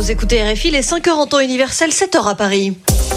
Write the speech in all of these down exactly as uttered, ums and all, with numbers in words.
Vous écoutez R F I, les cinq heures en temps universel, sept heures à Paris.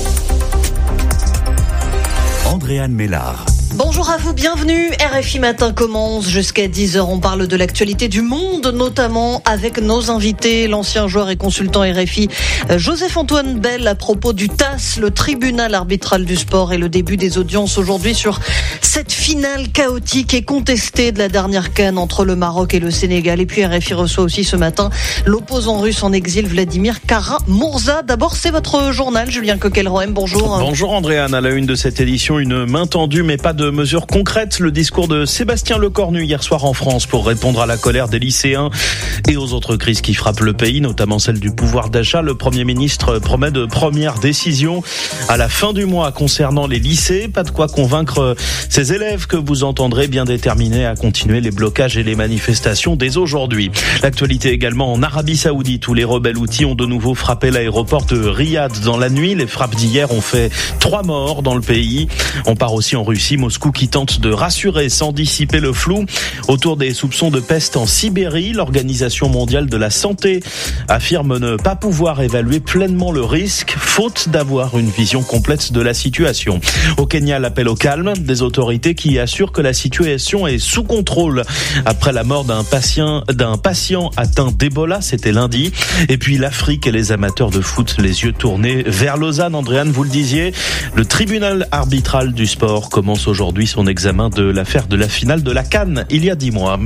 Andréane Mélard. Bonjour à vous, bienvenue. R F I Matin commence jusqu'à dix heures. On parle de l'actualité du monde, notamment avec nos invités, l'ancien joueur et consultant R F I, Joseph-Antoine Bell, à propos du T A S, le tribunal arbitral du sport, et le début des audiences aujourd'hui sur cette finale chaotique et contestée de la dernière CAN entre le Maroc et le Sénégal. Et puis R F I reçoit aussi ce matin l'opposant russe en exil, Vladimir Kara-Murza. D'abord, c'est votre journal, Julien Coquel-Rohem, bonjour. Bonjour Andréane, à la une de cette édition, une main tendue mais pas de mesures concrètes. Le discours de Sébastien Lecornu hier soir en France pour répondre à la colère des lycéens et aux autres crises qui frappent le pays, notamment celle du pouvoir d'achat. Le Premier ministre promet de premières décisions à la fin du mois concernant les lycées. Pas de quoi convaincre ces élèves que vous entendrez bien déterminés à continuer les blocages et les manifestations dès aujourd'hui. L'actualité également en Arabie Saoudite où les rebelles houthis ont de nouveau frappé l'aéroport de Riyad dans la nuit. Les frappes d'hier ont fait trois morts dans le pays. On part aussi en Russie, Moscou qui tente de rassurer sans dissiper le flou autour des soupçons de peste en Sibérie. L'Organisation mondiale de la santé affirme ne pas pouvoir évaluer pleinement le risque, faute d'avoir une vision complète de la situation. Au Kenya, l'appel au calme des autorités qui assurent que la situation est sous contrôle après la mort d'un patient, d'un patient atteint d'Ebola, c'était lundi. Et puis l'Afrique et les amateurs de foot, les yeux tournés vers Lausanne. Andréane, vous le disiez, le tribunal arbitral du sport commence aujourd'hui son examen de l'affaire de la finale de la CAN il y a dix mois.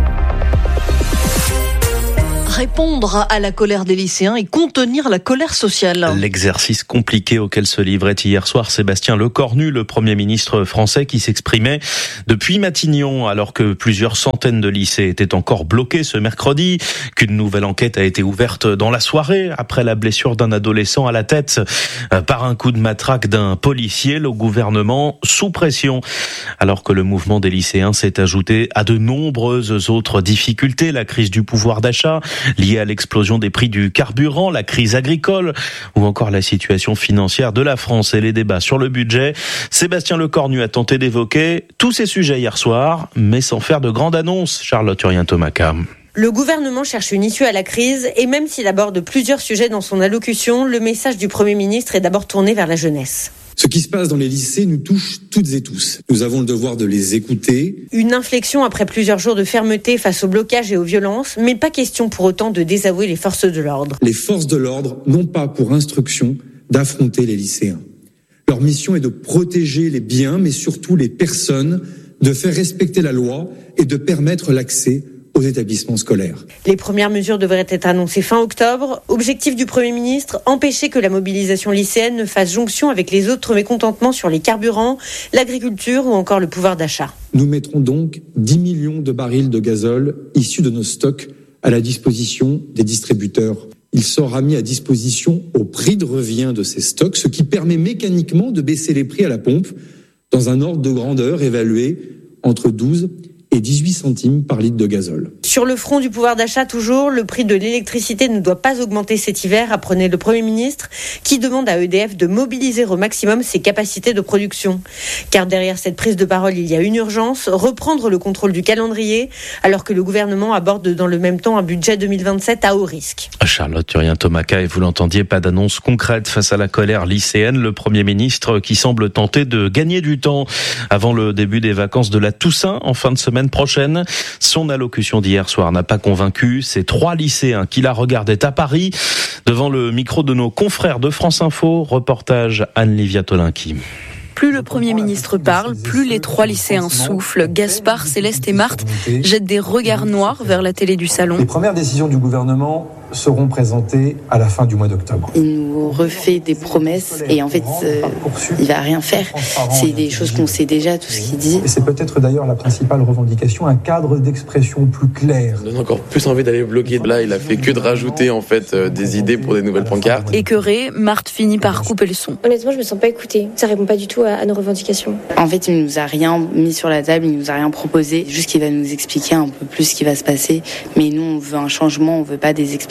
Répondre à la colère des lycéens et contenir la colère sociale. L'exercice compliqué auquel se livrait hier soir Sébastien Lecornu, le Premier ministre français qui s'exprimait depuis Matignon alors que plusieurs centaines de lycées étaient encore bloqués ce mercredi, qu'une nouvelle enquête a été ouverte dans la soirée après la blessure d'un adolescent à la tête par un coup de matraque d'un policier. Le gouvernement sous pression alors que le mouvement des lycéens s'est ajouté à de nombreuses autres difficultés, la crise du pouvoir d'achat liée à l'explosion des prix du carburant, la crise agricole ou encore la situation financière de la France et les débats sur le budget. Sébastien Lecornu a tenté d'évoquer tous ces sujets hier soir, mais sans faire de grandes annonces. Charlotte Urien-Thomaca. Le gouvernement cherche une issue à la crise et même s'il aborde plusieurs sujets dans son allocution, le message du Premier ministre est d'abord tourné vers la jeunesse. Ce qui se passe dans les lycées nous touche toutes et tous. Nous avons le devoir de les écouter. Une inflexion après plusieurs jours de fermeté face au blocage et aux violences, mais pas question pour autant de désavouer les forces de l'ordre. Les forces de l'ordre n'ont pas pour instruction d'affronter les lycéens. Leur mission est de protéger les biens, mais surtout les personnes, de faire respecter la loi et de permettre l'accès aux établissements scolaires. Les premières mesures devraient être annoncées fin octobre. Objectif du Premier ministre, empêcher que la mobilisation lycéenne ne fasse jonction avec les autres mécontentements sur les carburants, l'agriculture ou encore le pouvoir d'achat. Nous mettrons donc dix millions de barils de gazole issus de nos stocks à la disposition des distributeurs. Il sera mis à disposition au prix de revient de ces stocks, ce qui permet mécaniquement de baisser les prix à la pompe dans un ordre de grandeur évalué entre douze et dix-huit centimes par litre de gazole. Sur le front du pouvoir d'achat toujours, le prix de l'électricité ne doit pas augmenter cet hiver, apprenait le Premier ministre, qui demande à E D F de mobiliser au maximum ses capacités de production. Car derrière cette prise de parole, il y a une urgence, reprendre le contrôle du calendrier, alors que le gouvernement aborde dans le même temps un budget deux mille vingt-sept à haut risque. Charlotte Urien-Thomaca, et vous l'entendiez, pas d'annonce concrète face à la colère lycéenne. Le Premier ministre qui semble tenter de gagner du temps avant le début des vacances de la Toussaint en fin de semaine prochaine. Son allocution d'hier soir n'a pas convaincu ces trois lycéens qui la regardaient à Paris devant le micro de nos confrères de France Info. Reportage Anne-Livia Tolinki. Plus le Premier ministre parle, plus les trois lycéens soufflent. Gaspard, Céleste et Marthe jettent des regards noirs vers la télé du salon. Les premières décisions du gouvernement seront présentées à la fin du mois d'octobre. Il nous refait des promesses et en fait, euh, il va rien faire. C'est des choses qu'on sait déjà, tout ce qu'il dit. Et c'est peut-être d'ailleurs la principale revendication, un cadre d'expression plus clair. Ça donne encore plus envie d'aller bloquer. Là, il a fait que de rajouter en fait euh, des idées pour des nouvelles pancartes. Écœurée, Marthe finit par couper le son. Honnêtement, je me sens pas écoutée. Ça répond pas du tout à, à nos revendications. En fait, il nous a rien mis sur la table, il nous a rien proposé. Juste qu'il va nous expliquer un peu plus ce qui va se passer. Mais nous, on veut un changement, on veut pas des explications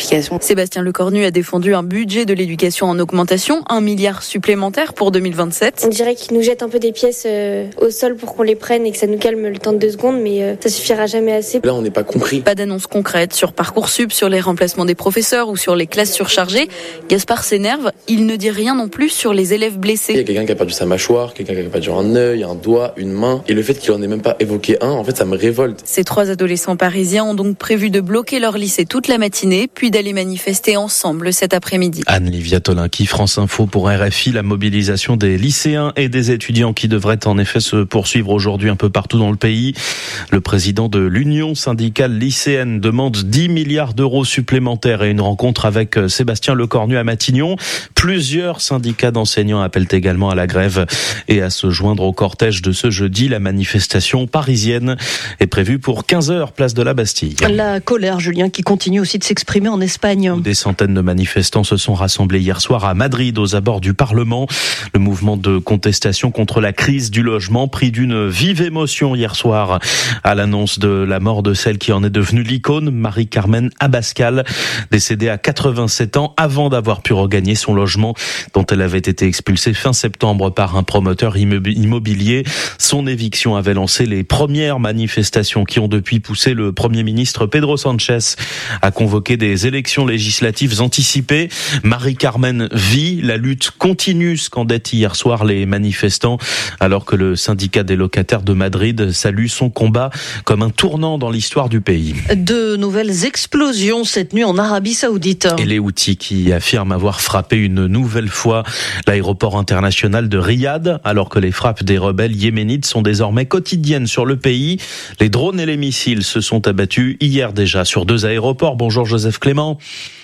explication. Sébastien Lecornu a défendu un budget de l'éducation en augmentation, un milliard supplémentaire pour deux mille vingt-sept. On dirait qu'ils nous jettent un peu des pièces euh, au sol pour qu'on les prenne et que ça nous calme le temps de deux secondes, mais euh, ça suffira jamais assez. Là, on n'est pas compris. Pas d'annonce concrète sur Parcoursup, sur les remplacements des professeurs ou sur les classes surchargées. Gaspard s'énerve, il ne dit rien non plus sur les élèves blessés. Il y a quelqu'un qui a perdu sa mâchoire, quelqu'un qui a perdu un œil, un doigt, une main. Et le fait qu'il en ait même pas évoqué un, en fait, ça me révolte. Ces trois adolescents parisiens ont donc prévu de bloquer leur lycée toute la matinée, puis d'aller manifester ensemble cet après-midi. Anne-Livia Tolinki, France Info pour R F I. La mobilisation des lycéens et des étudiants qui devrait en effet se poursuivre aujourd'hui un peu partout dans le pays. Le président de l'Union syndicale lycéenne demande dix milliards d'euros supplémentaires et une rencontre avec Sébastien Lecornu à Matignon. Plusieurs syndicats d'enseignants appellent également à la grève et à se joindre au cortège de ce jeudi. La manifestation parisienne est prévue pour quinze heures, place de la Bastille. La colère, Julien, qui continue aussi de s'exprimer en Espagne. Des centaines de manifestants se sont rassemblés hier soir à Madrid, aux abords du Parlement. Le mouvement de contestation contre la crise du logement pris d'une vive émotion hier soir à l'annonce de la mort de celle qui en est devenue l'icône, Marie-Carmen Abascal, décédée à quatre-vingt-sept ans avant d'avoir pu regagner son logement dont elle avait été expulsée fin septembre par un promoteur immobilier. Son éviction avait lancé les premières manifestations qui ont depuis poussé le Premier ministre Pedro Sánchez à convoquer des élections législatives anticipées. Marie-Carmen vit, la lutte continue, scandaient hier soir les manifestants, alors que le syndicat des locataires de Madrid salue son combat comme un tournant dans l'histoire du pays. De nouvelles explosions cette nuit en Arabie Saoudite. Et les Houthis qui affirment avoir frappé une nouvelle fois l'aéroport international de Riyad, alors que les frappes des rebelles yéménites sont désormais quotidiennes sur le pays. Les drones et les missiles se sont abattus hier déjà sur deux aéroports. Bonjour Joseph Clément.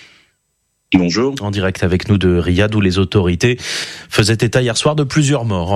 Bonjour. En direct avec nous de Riyad où les autorités faisaient état hier soir de plusieurs morts.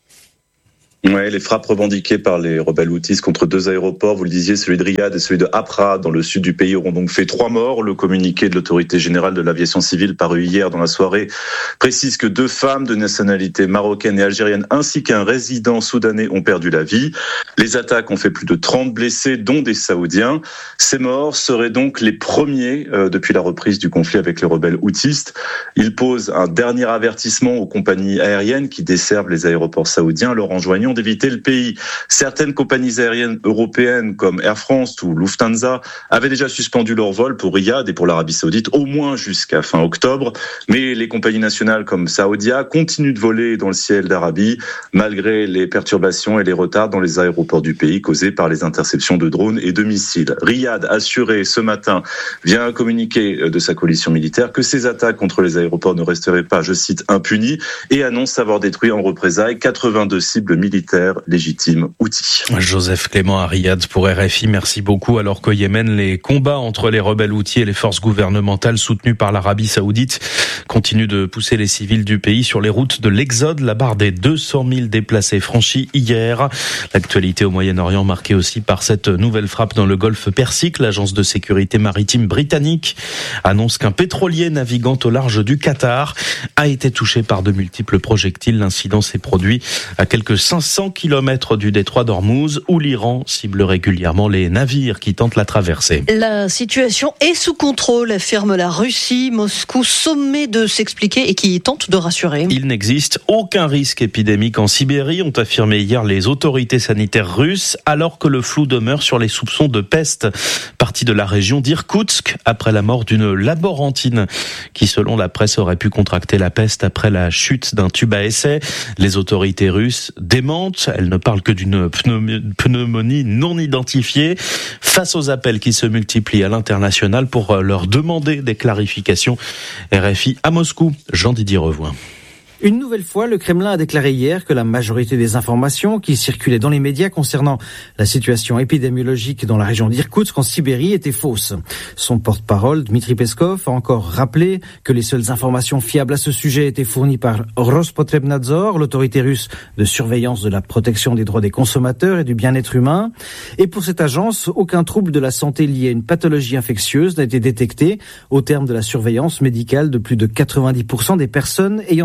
Ouais, les frappes revendiquées par les rebelles houthis contre deux aéroports, vous le disiez, celui de Riyad et celui de Hafra dans le sud du pays auront donc fait trois morts. Le communiqué de l'autorité générale de l'aviation civile paru hier dans la soirée précise que deux femmes de nationalité marocaine et algérienne ainsi qu'un résident soudanais ont perdu la vie. Les attaques ont fait plus de trente blessés, dont des Saoudiens. Ces morts seraient donc les premiers euh, depuis la reprise du conflit avec les rebelles houthis. Ils posent un dernier avertissement aux compagnies aériennes qui desservent les aéroports saoudiens, leur enjoignant d'éviter le pays. Certaines compagnies aériennes européennes comme Air France ou Lufthansa avaient déjà suspendu leurs vols pour Riyad et pour l'Arabie Saoudite au moins jusqu'à fin octobre. Mais les compagnies nationales comme Saudia continuent de voler dans le ciel d'Arabie malgré les perturbations et les retards dans les aéroports du pays causés par les interceptions de drones et de missiles. Riyad assuré ce matin vient communiquer de sa coalition militaire que ces attaques contre les aéroports ne resteraient pas, je cite, impunies et annonce avoir détruit en représailles quatre-vingt-deux cibles militaires légitimes houthis. Joseph Clément à Riyad pour R F I, merci beaucoup. Alors qu'au Yémen, les combats entre les rebelles houthis et les forces gouvernementales soutenues par l'Arabie Saoudite continuent de pousser les civils du pays sur les routes de l'exode. La barre des deux cent mille déplacés franchis hier. L'actualité au Moyen-Orient marquée aussi par cette nouvelle frappe dans le golfe Persique. L'agence de sécurité maritime britannique annonce qu'un pétrolier naviguant au large du Qatar a été touché par de multiples projectiles. L'incident s'est produit à quelques cinq cents kilomètres du détroit d'Ormuz où l'Iran cible régulièrement les navires qui tentent la traversée. La situation est sous contrôle, affirme la Russie. Moscou sommet de s'expliquer et qui tente de rassurer. Il n'existe aucun risque épidémique en Sibérie, ont affirmé hier les autorités sanitaires russes, alors que le flou demeure sur les soupçons de peste partie de la région d'Irkoutsk après la mort d'une laborantine qui, selon la presse, aurait pu contracter la peste après la chute d'un tube à essai. Les autorités russes démentent. Elle ne parle que d'une pneumonie non identifiée. Face aux appels qui se multiplient à l'international pour leur demander des clarifications. R F I à Moscou, Jean-Didier Revoin. Une nouvelle fois, le Kremlin a déclaré hier que la majorité des informations qui circulaient dans les médias concernant la situation épidémiologique dans la région d'Irkoutsk en Sibérie étaient fausses. Son porte-parole, Dmitri Peskov, a encore rappelé que les seules informations fiables à ce sujet étaient fournies par Rospotrebnadzor, l'autorité russe de surveillance de la protection des droits des consommateurs et du bien-être humain. Et pour cette agence, aucun trouble de la santé lié à une pathologie infectieuse n'a été détecté au terme de la surveillance médicale de plus de quatre-vingt-dix pour cent des personnes ayant été en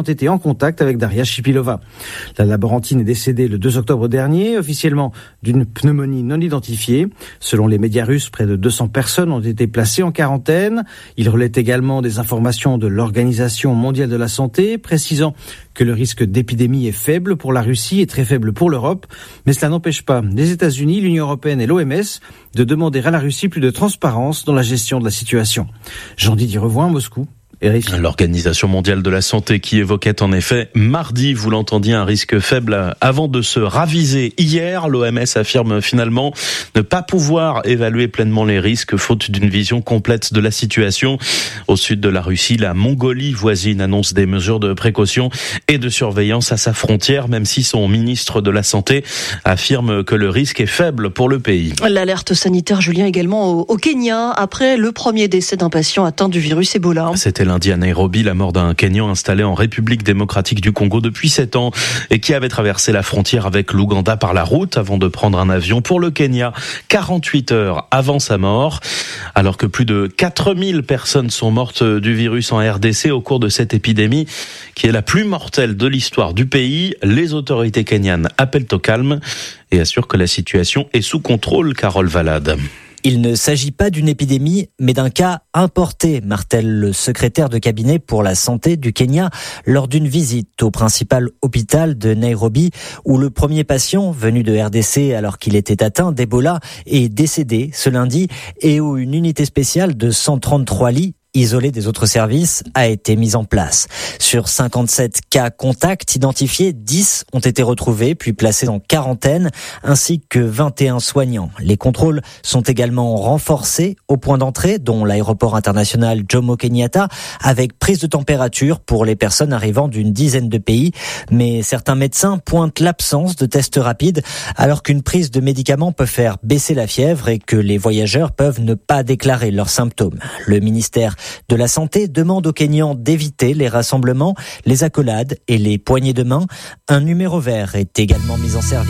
contact avec Daria Shipilova. La laborantine est décédée le deux octobre dernier, officiellement d'une pneumonie non identifiée. Selon les médias russes, près de deux cents personnes ont été placées en quarantaine. Il relaie également des informations de l'Organisation mondiale de la santé, précisant que le risque d'épidémie est faible pour la Russie et très faible pour l'Europe. Mais cela n'empêche pas les États-Unis, l'Union européenne et l'O M S de demander à la Russie plus de transparence dans la gestion de la situation. Jean-Didier Revoin à Moscou. L'Organisation mondiale de la santé qui évoquait en effet mardi, vous l'entendiez, un risque faible avant de se raviser hier. L'O M S affirme finalement ne pas pouvoir évaluer pleinement les risques faute d'une vision complète de la situation. Au sud de la Russie, la Mongolie voisine annonce des mesures de précaution et de surveillance à sa frontière, même si son ministre de la Santé affirme que le risque est faible pour le pays. L'alerte sanitaire, Julien, également au, au Kenya, après le premier décès d'un patient atteint du virus Ebola. C'était lundi à Nairobi, la mort d'un Kenyan installé en République démocratique du Congo depuis sept ans et qui avait traversé la frontière avec l'Ouganda par la route avant de prendre un avion pour le Kenya quarante-huit heures avant sa mort. Alors que plus de quatre mille personnes sont mortes du virus en R D C au cours de cette épidémie qui est la plus mortelle de l'histoire du pays, les autorités kenyanes appellent au calme et assurent que la situation est sous contrôle. Carole Valade. Il ne s'agit pas d'une épidémie, mais d'un cas importé, martèle le secrétaire de cabinet pour la santé du Kenya lors d'une visite au principal hôpital de Nairobi, où le premier patient venu de R D C alors qu'il était atteint d'Ebola est décédé ce lundi et où une unité spéciale de cent trente-trois lits isolé des autres services, a été mise en place. Sur cinquante-sept cas contacts identifiés, dix ont été retrouvés puis placés en quarantaine, ainsi que vingt et un soignants. Les contrôles sont également renforcés au point d'entrée, dont l'aéroport international Jomo Kenyatta, avec prise de température pour les personnes arrivant d'une dizaine de pays. Mais certains médecins pointent l'absence de tests rapides, alors qu'une prise de médicaments peut faire baisser la fièvre et que les voyageurs peuvent ne pas déclarer leurs symptômes. Le ministère de la Santé demande aux Kenyans d'éviter les rassemblements, les accolades et les poignées de main. Un numéro vert est également mis en service.